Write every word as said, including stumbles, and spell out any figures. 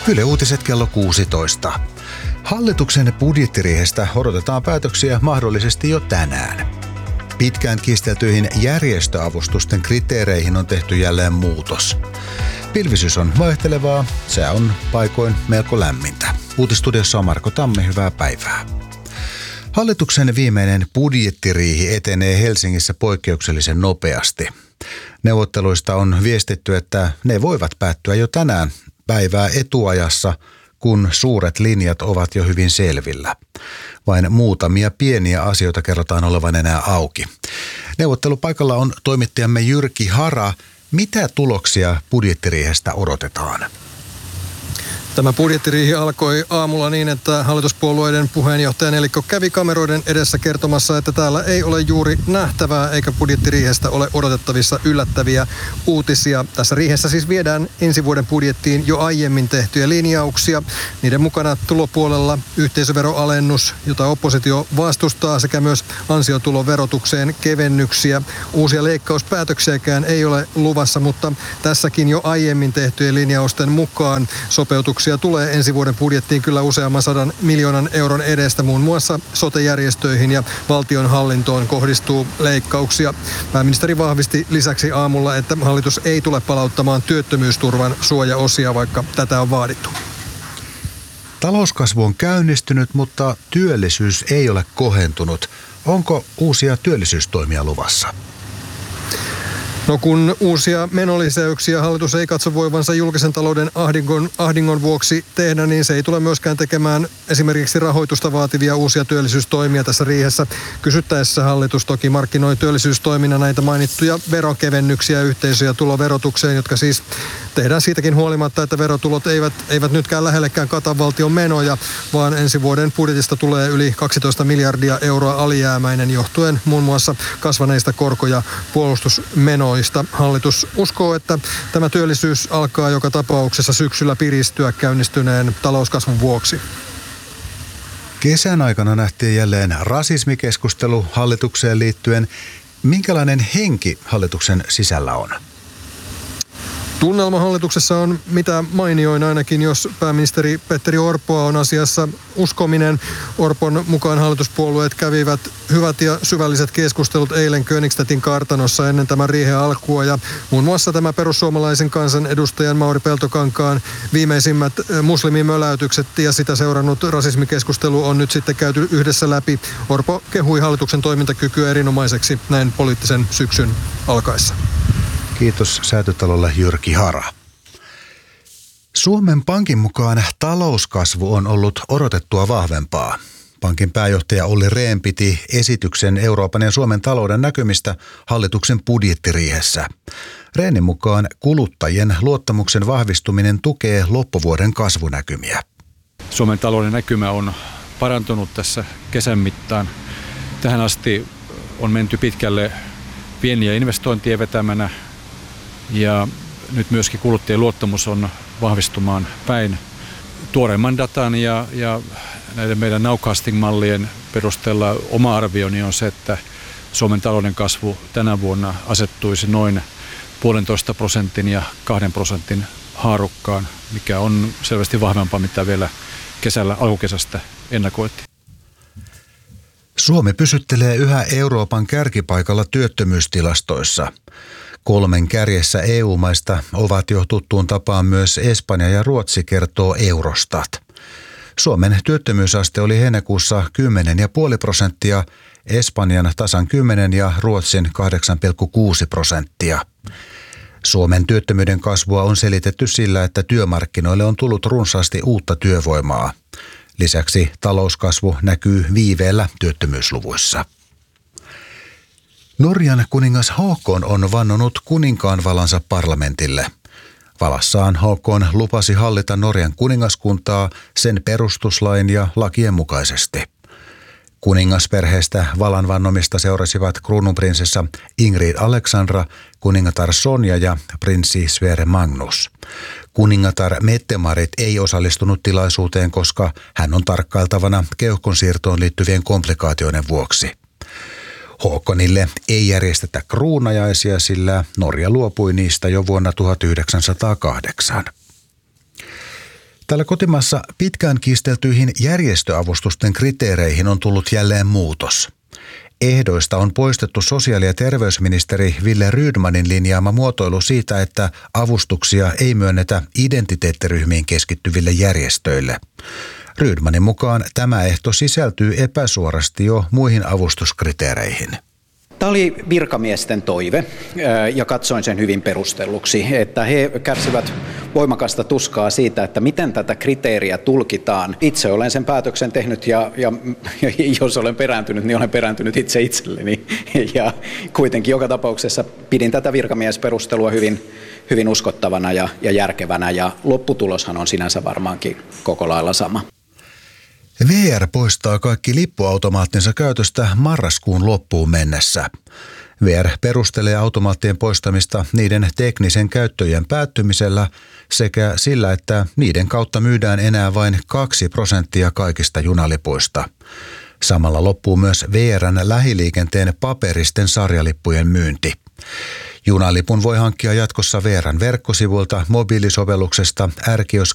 Yle Uutiset kello kuusitoista. Hallituksen budjettiriihestä odotetaan päätöksiä mahdollisesti jo tänään. Pitkään kiisteltyihin järjestöavustusten kriteereihin on tehty jälleen muutos. Pilvisyys on vaihtelevaa, sää on paikoin melko lämmintä. Uutistudiossa on Marko Tammi, hyvää päivää. Hallituksen viimeinen budjettiriihi etenee Helsingissä poikkeuksellisen nopeasti. Neuvotteluista on viestitty, että ne voivat päättyä jo tänään päivää etuajassa, kun suuret linjat ovat jo hyvin selvillä. Vain muutamia pieniä asioita kerrotaan olevan enää auki. Neuvottelupaikalla on toimittajamme Jyrki Hara. Mitä tuloksia budjettiriihestä odotetaan? Tämä budjettiriihi alkoi aamulla niin, että hallituspuolueiden puheenjohtaja Nelikko kävi kameroiden edessä kertomassa, että täällä ei ole juuri nähtävää eikä budjettiriihestä ole odotettavissa yllättäviä uutisia. Tässä riihessä siis viedään ensi vuoden budjettiin jo aiemmin tehtyjä linjauksia. Niiden mukana tulopuolella yhteisöveroalennus, jota oppositio vastustaa, sekä myös ansiotuloverotukseen kevennyksiä. Uusia leikkauspäätöksiäkään ei ole luvassa, mutta tässäkin jo aiemmin tehtyjen linjausten mukaan sopeutuksia tulee ensi vuoden budjettiin kyllä useamman sadan miljoonan euron edestä. Muun muassa sote-järjestöihin ja valtionhallintoon kohdistuu leikkauksia. Pääministeri vahvisti lisäksi aamulla, että hallitus ei tule palauttamaan työttömyysturvan suojaosia, vaikka tätä on vaadittu. Talouskasvu on käynnistynyt, mutta työllisyys ei ole kohentunut. Onko uusia työllisyystoimia luvassa? No kun uusia menolisäyksiä hallitus ei katso voivansa julkisen talouden ahdingon, ahdingon vuoksi tehdä, niin se ei tule myöskään tekemään esimerkiksi rahoitusta vaativia uusia työllisyystoimia tässä riihessä. Kysyttäessä hallitus toki markkinoi työllisyystoimina näitä mainittuja veronkevennyksiä yhteisö- ja tuloverotukseen, jotka siis tehdään siitäkin huolimatta, että verotulot eivät, eivät nytkään lähellekään kata valtion menoja, vaan ensi vuoden budjetista tulee yli kaksitoista miljardia euroa alijäämäinen johtuen muun muassa kasvaneista korko- ja puolustusmenoista. Hallitus uskoo, että tämä työllisyys alkaa joka tapauksessa syksyllä piristyä käynnistyneen talouskasvun vuoksi. Kesän aikana nähtiin jälleen rasismikeskustelu hallitukseen liittyen. Minkälainen henki hallituksen sisällä on? Tunnelma hallituksessa on mitä mainioin ainakin, jos pääministeri Petteri Orpoa on asiassa uskominen. Orpon mukaan hallituspuolueet kävivät hyvät ja syvälliset keskustelut eilen Königstedtin kartanossa ennen tämän riihen alkua. Ja muun muassa tämä perussuomalaisen kansanedustajan Mauri Peltokankaan viimeisimmät muslimimöläytykset ja sitä seurannut rasismikeskustelu on nyt sitten käyty yhdessä läpi. Orpo kehui hallituksen toimintakykyä erinomaiseksi näin poliittisen syksyn alkaessa. Kiitos Säätytalolle Jyrki Hara. Suomen Pankin mukaan talouskasvu on ollut odotettua vahvempaa. Pankin pääjohtaja Olli Rehn piti esityksen Euroopan ja Suomen talouden näkymistä hallituksen budjettiriihessä. Rehnin mukaan kuluttajien luottamuksen vahvistuminen tukee loppuvuoden kasvunäkymiä. Suomen talouden näkymä on parantunut tässä kesän mittaan. Tähän asti on menty pitkälle pieniä investointien vetämänä. Ja nyt myöskin kuluttajien luottamus on vahvistumaan päin. Tuoreimman datan ja, ja näiden meidän nowcasting-mallien perusteella oma arvioni on se, että Suomen talouden kasvu tänä vuonna asettuisi noin puolentoista prosentin ja kahden prosentin haarukkaan, mikä on selvästi vahvempaa, mitä vielä kesällä alkukesästä ennakoitiin. Suomi pysyttelee yhä Euroopan kärkipaikalla työttömyystilastoissa. Kolmen kärjessä E U-maista ovat jo tuttuun tapaan myös Espanja ja Ruotsi, kertoo Eurostat. Suomen työttömyysaste oli heinäkuussa kymmenen pilkku viisi prosenttia, Espanjan tasan kymmenen ja Ruotsin kahdeksan pilkku kuusi prosenttia. Suomen työttömyyden kasvua on selitetty sillä, että työmarkkinoille on tullut runsaasti uutta työvoimaa. Lisäksi talouskasvu näkyy viiveellä työttömyysluvuissa. Norjan kuningas Håkon on vannonut kuninkaanvalansa parlamentille. Valassaan Håkon lupasi hallita Norjan kuningaskuntaa sen perustuslain ja lakien mukaisesti. Kuningasperheestä valan vannomista seurasivat kruununprinsessa Ingrid Alexandra, kuningatar Sonja ja prinssi Sverre Magnus. Kuningatar Mette-Marit ei osallistunut tilaisuuteen, koska hän on tarkkailtavana keuhkonsiirtoon liittyvien komplikaatioiden vuoksi. Håkonille ei järjestetä kruunajaisia, sillä Norja luopui niistä jo vuonna tuhatyhdeksänsataakahdeksan. Täällä kotimaassa pitkään kiisteltyihin järjestöavustusten kriteereihin on tullut jälleen muutos. Ehdoista on poistettu sosiaali- ja terveysministeri Wille Rydmanin linjaama muotoilu siitä, että avustuksia ei myönnetä identiteettiryhmiin keskittyville järjestöille. Rydmanin mukaan tämä ehto sisältyy epäsuorasti jo muihin avustuskriteereihin. Tämä oli virkamiesten toive ja katsoin sen hyvin perustelluksi, että he kärsivät voimakasta tuskaa siitä, että miten tätä kriteeriä tulkitaan. Itse olen sen päätöksen tehnyt ja, ja, ja jos olen perääntynyt, niin olen perääntynyt itse itselleni. Ja kuitenkin joka tapauksessa pidin tätä virkamiesperustelua hyvin, hyvin uskottavana ja, ja järkevänä ja lopputuloshan on sinänsä varmaankin koko lailla sama. V R poistaa kaikki lippuautomaattinsa käytöstä marraskuun loppuun mennessä. V R perustelee automaattien poistamista niiden teknisen käyttöjen päättymisellä sekä sillä, että niiden kautta myydään enää vain kaksi prosenttia kaikista junalipuista. Samalla loppuu myös V R:n lähiliikenteen paperisten sarjalippujen myynti. Junalipun voi hankkia jatkossa V R:n verkkosivuilta, mobiilisovelluksesta, R-kiosk